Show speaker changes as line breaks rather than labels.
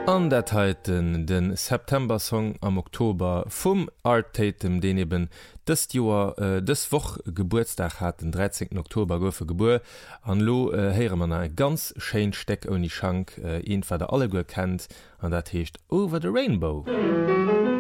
An dat heiten den September-Song am Oktober vum Art Tatum, den eben dës Joer dës woch Geburtstag hat den 13. Oktober goufe Gebur. An lo heere man e ganz schein Steck oni Schank, eenwer der alle goer kennt, an dat heecht Over the Rainbow.